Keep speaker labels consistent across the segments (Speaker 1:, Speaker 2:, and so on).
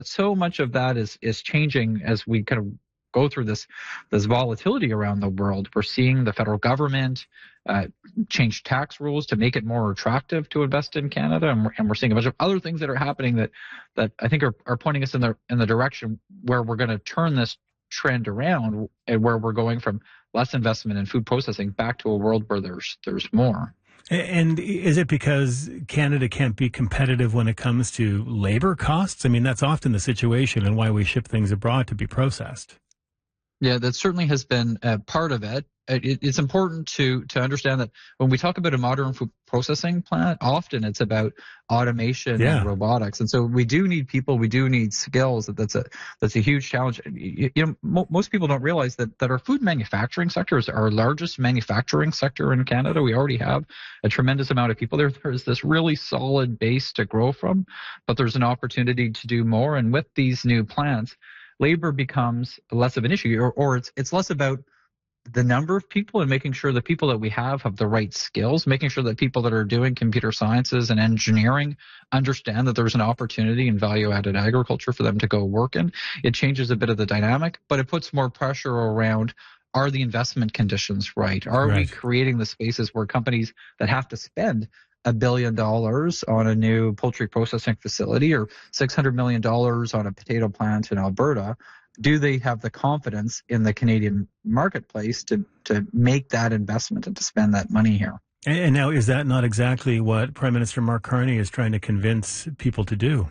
Speaker 1: so much of that is changing as we kind of go through this volatility around the world. We're seeing the federal government change tax rules to make it more attractive to invest in Canada, and we're seeing a bunch of other things that are happening that I think are pointing us in the direction where we're going to turn this trend around, and where we're going from less investment in food processing back to a world where there's more.
Speaker 2: And is it because Canada can't be competitive when it comes to labor costs? I mean, that's often the situation, and why we ship things abroad to be processed.
Speaker 1: Yeah, that certainly has been part of it. It's important to understand that when we talk about a modern food processing plant, often it's about automation and robotics. And so we do need people, we do need skills. That's a huge challenge. Most people don't realize that our food manufacturing sector is our largest manufacturing sector in Canada. We already have a tremendous amount of people there. There's this really solid base to grow from, but there's an opportunity to do more. And with these new plants, labor becomes less of an issue, or it's less about the number of people and making sure the people that we have the right skills, making sure that people that are doing computer sciences and engineering understand that there's an opportunity in value-added agriculture for them to go work in. It changes a bit of the dynamic, but it puts more pressure around, are the investment conditions right? Are we creating the spaces where companies that have to spend $1 billion on a new poultry processing facility or $600 million on a potato plant in Alberta, do they have the confidence in the Canadian marketplace to make that investment and to spend that money here?
Speaker 2: And now, is that not exactly what Prime Minister Mark Carney is trying to convince people to do?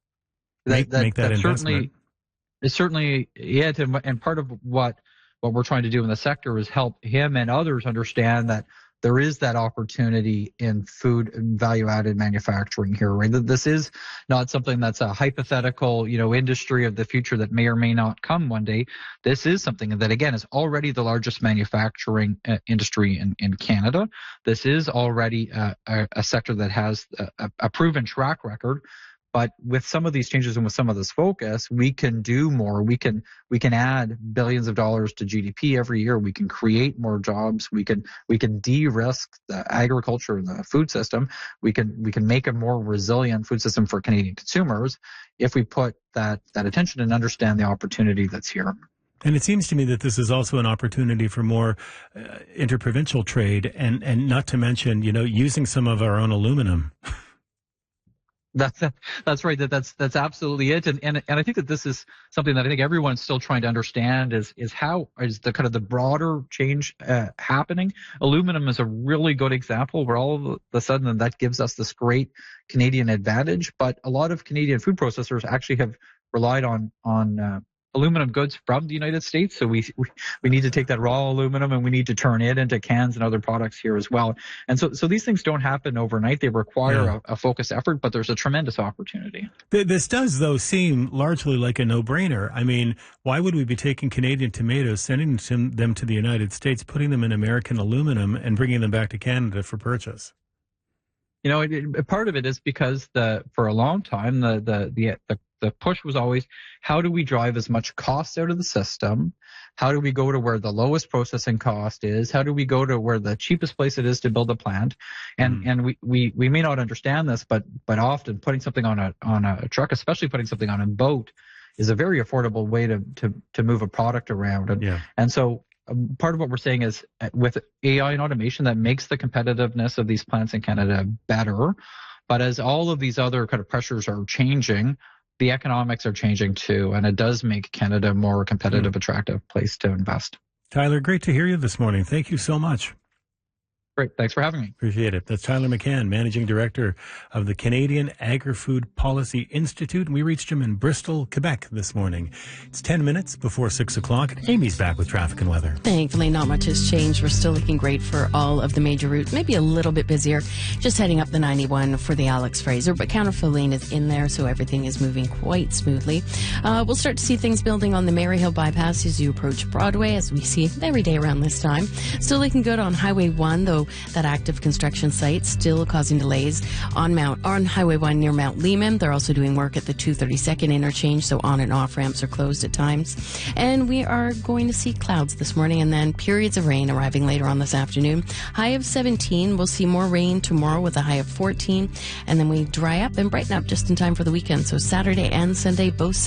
Speaker 2: Make that investment.
Speaker 1: It's certainly it. And part of what we're trying to do in the sector is help him and others understand that there is that opportunity in food and value-added manufacturing here, right? This is not something that's a hypothetical, industry of the future that may or may not come one day. This is something that, again, is already the largest manufacturing industry in Canada. This is already a sector that has a proven track record. But with some of these changes and with some of this focus, we can do more. We can add billions of dollars to GDP every year. We can create more jobs. We can de-risk the agriculture and the food system. We can make a more resilient food system for Canadian consumers if we put that attention and understand the opportunity that's here.
Speaker 2: And it seems to me that this is also an opportunity for more interprovincial trade, and not to mention, using some of our own aluminum.
Speaker 1: That's right. That's absolutely it. And I think that this is something that I think everyone's still trying to understand is how is the kind of the broader change happening. Aluminum is a really good example where all of a sudden that gives us this great Canadian advantage. But a lot of Canadian food processors actually have relied on aluminum goods from the United States. So we need to take that raw aluminum and we need to turn it into cans and other products here as well. And so these things don't happen overnight. They require a focused effort, but there's a tremendous opportunity.
Speaker 2: This does, though, seem largely like a no-brainer. I mean, why would we be taking Canadian tomatoes, sending them to the United States, putting them in American aluminum, and bringing them back to Canada for purchase?
Speaker 1: Part of it is because for a long time, the push was always, how do we drive as much cost out of the system? How do we go to where the lowest processing cost is? How do we go to where the cheapest place it is to build a plant? And we may not understand this, but often putting something on a truck, especially putting something on a boat, is a very affordable way to move a product around. And so part of what we're saying is with AI and automation, that makes the competitiveness of these plants in Canada better. But as all of these other kind of pressures are changing, the economics are changing too, and it does make Canada a more competitive, attractive place to invest.
Speaker 2: Tyler, great to hear you this morning. Thank you so much.
Speaker 1: Great. Thanks for having me.
Speaker 2: Appreciate it. That's Tyler McCann, Managing Director of the Canadian Agri-Food Policy Institute. And we reached him in Bristol, Quebec this morning. It's 10 minutes before 6 o'clock. Amy's back with traffic and weather.
Speaker 3: Thankfully, not much has changed. We're still looking great for all of the major routes. Maybe a little bit busier. Just heading up the 91 for the Alex Fraser. But counterfill lane is in there, so everything is moving quite smoothly. We'll start to see things building on the Maryhill bypass as you approach Broadway, as we see every day around this time. Still looking good on Highway 1, though that active construction site still causing delays on Highway 1 near Mount Lehman. They're also doing work at the 232nd interchange, so on and off ramps are closed at times. And we are going to see clouds this morning and then periods of rain arriving later on this afternoon. High of 17. We'll see more rain tomorrow with a high of 14. And then we dry up and brighten up just in time for the weekend. So Saturday and Sunday, both